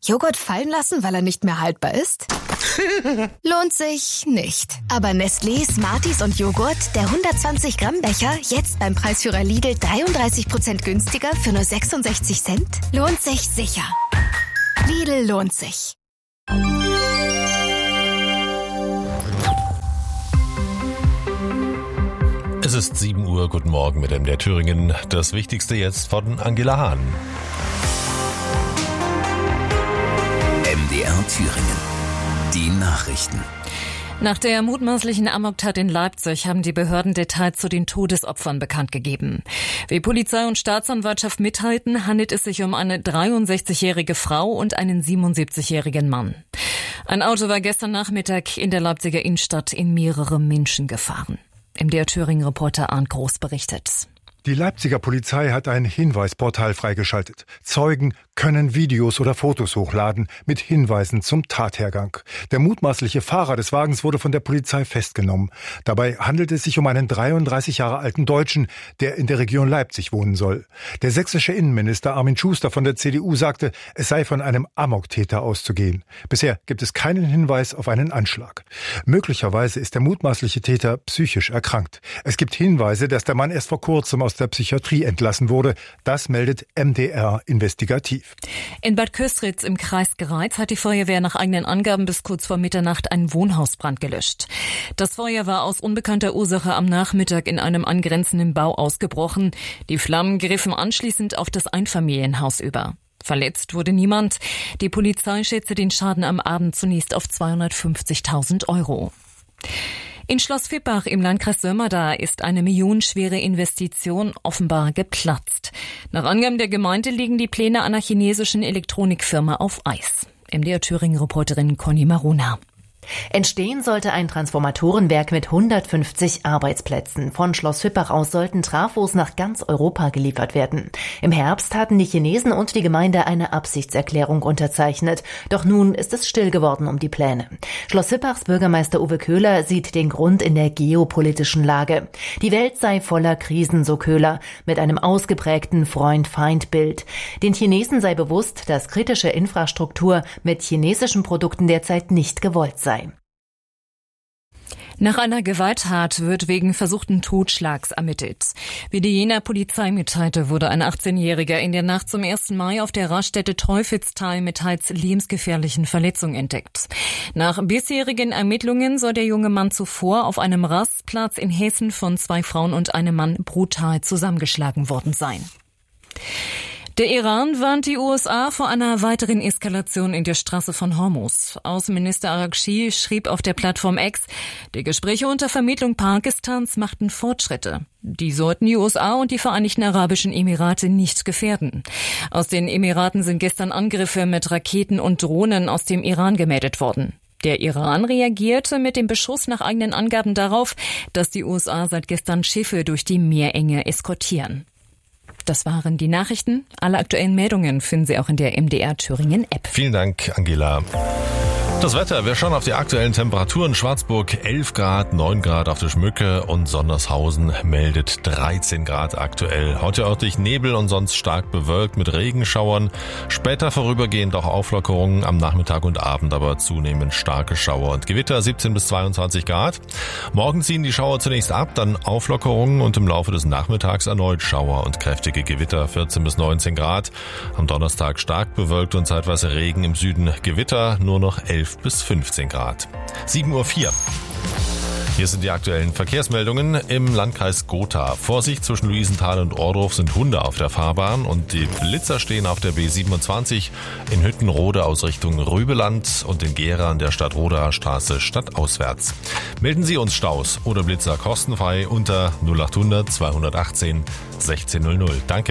Joghurt fallen lassen, weil er nicht mehr haltbar ist? Lohnt sich nicht. Aber Nestlé, Smarties und Joghurt, der 120 Gramm Becher, jetzt beim Preisführer Lidl 33% günstiger für nur 66 Cent? Lohnt sich sicher. Lidl lohnt sich. Es ist 7 Uhr, guten Morgen mit MDR Thüringen. Das Wichtigste jetzt von Angela Hahn. MDR Thüringen. Die Nachrichten. Nach der mutmaßlichen Amoktat in Leipzig haben die Behörden Details zu den Todesopfern bekannt gegeben. Wie Polizei und Staatsanwaltschaft mitteilten, handelt es sich um eine 63-jährige Frau und einen 77-jährigen Mann. Ein Auto war gestern Nachmittag in der Leipziger Innenstadt in mehrere Menschen gefahren. MDR Thüringen-Reporter Arndt Groß berichtet. Die Leipziger Polizei hat ein Hinweisportal freigeschaltet. Zeugen können Videos oder Fotos hochladen mit Hinweisen zum Tathergang. Der mutmaßliche Fahrer des Wagens wurde von der Polizei festgenommen. Dabei handelt es sich um einen 33 Jahre alten Deutschen, der in der Region Leipzig wohnen soll. Der sächsische Innenminister Armin Schuster von der CDU sagte, es sei von einem Amoktäter auszugehen. Bisher gibt es keinen Hinweis auf einen Anschlag. Möglicherweise ist der mutmaßliche Täter psychisch erkrankt. Es gibt Hinweise, dass der Mann erst vor kurzem aus der Psychiatrie entlassen wurde. Das meldet MDR investigativ. In Bad Köstritz im Kreis Greiz hat die Feuerwehr nach eigenen Angaben bis kurz vor Mitternacht einen Wohnhausbrand gelöscht. Das Feuer war aus unbekannter Ursache am Nachmittag in einem angrenzenden Bau ausgebrochen. Die Flammen griffen anschließend auf das Einfamilienhaus über. Verletzt wurde niemand. Die Polizei schätzte den Schaden am Abend zunächst auf 250.000 €. In Schloss Vippach im Landkreis Sömmerda ist eine millionenschwere Investition offenbar geplatzt. Nach Angaben der Gemeinde liegen die Pläne einer chinesischen Elektronikfirma auf Eis. MDR Thüringen-Reporterin Conny Maruna. Entstehen sollte ein Transformatorenwerk mit 150 Arbeitsplätzen. Von Schloss Vippach aus sollten Trafos nach ganz Europa geliefert werden. Im Herbst hatten die Chinesen und die Gemeinde eine Absichtserklärung unterzeichnet. Doch nun ist es still geworden um die Pläne. Schloss Vippachs Bürgermeister Uwe Köhler sieht den Grund in der geopolitischen Lage. Die Welt sei voller Krisen, so Köhler, mit einem ausgeprägten Freund-Feind-Bild. Den Chinesen sei bewusst, dass kritische Infrastruktur mit chinesischen Produkten derzeit nicht gewollt sei. Nach einer Gewalttat wird wegen versuchten Totschlags ermittelt. Wie die Jenaer Polizei mitteilte, wurde ein 18-Jähriger in der Nacht zum 1. Mai auf der Raststätte Teufelstal mit teils lebensgefährlichen Verletzungen entdeckt. Nach bisherigen Ermittlungen soll der junge Mann zuvor auf einem Rastplatz in Hessen von 2 Frauen und einem Mann brutal zusammengeschlagen worden sein. Der Iran warnt die USA vor einer weiteren Eskalation in der Straße von Hormuz. Außenminister Araghchi schrieb auf der Plattform X, die Gespräche unter Vermittlung Pakistans machten Fortschritte. Die sollten die USA und die Vereinigten Arabischen Emirate nicht gefährden. Aus den Emiraten sind gestern Angriffe mit Raketen und Drohnen aus dem Iran gemeldet worden. Der Iran reagierte mit dem Beschuss nach eigenen Angaben darauf, dass die USA seit gestern Schiffe durch die Meerenge eskortieren. Das waren die Nachrichten. Alle aktuellen Meldungen finden Sie auch in der MDR Thüringen App. Vielen Dank, Angela. Das Wetter, wir schauen auf die aktuellen Temperaturen. Schwarzburg 11 Grad, 9 Grad auf der Schmücke und Sondershausen meldet 13 Grad aktuell. Heute örtlich Nebel und sonst stark bewölkt mit Regenschauern. Später vorübergehend auch Auflockerungen am Nachmittag und Abend, aber zunehmend starke Schauer und Gewitter 17 bis 22 Grad. Morgen ziehen die Schauer zunächst ab, dann Auflockerungen und im Laufe des Nachmittags erneut Schauer und kräftige Gewitter 14 bis 19 Grad. Am Donnerstag stark bewölkt und zeitweise Regen, im Süden Gewitter, nur noch 11 bis 15 Grad. 7:04 Uhr. Hier sind die aktuellen Verkehrsmeldungen im Landkreis Gotha. Vorsicht, zwischen Luisenthal und Ohrdruf sind Hunde auf der Fahrbahn und die Blitzer stehen auf der B27 in Hüttenrode aus Richtung Rübeland und in Gera an der Stadtroder Straße stadtauswärts. Melden Sie uns Staus oder Blitzer kostenfrei unter 0800 218 1600. Danke.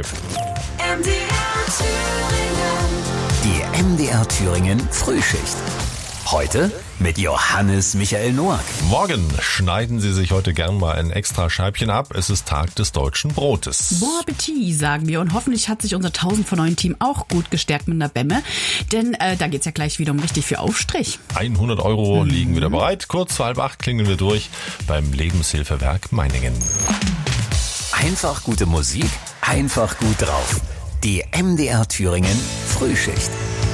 Die MDR Thüringen Frühschicht. Heute mit Johannes Michael Noack. Morgen schneiden Sie sich heute gern mal ein extra Scheibchen ab. Es ist Tag des deutschen Brotes. Bon Appetit, sagen wir. Und hoffentlich hat sich unser 1000 von 9 Team auch gut gestärkt mit einer Bämme. Denn da geht's ja gleich wieder um richtig viel Aufstrich. 100 € liegen wieder bereit. Kurz vor 7:30 klingeln wir durch beim Lebenshilfewerk Meiningen. Einfach gute Musik, einfach gut drauf. Die MDR Thüringen Frühschicht.